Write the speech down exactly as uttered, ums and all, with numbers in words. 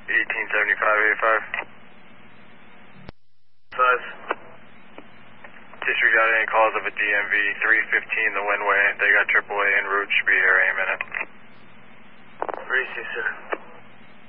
eighteen seventy-five eighty-five. Size. Disregard any calls of a D M V three fifteen the Windway. They got triple A en route, should be here any minute. Three C, sir.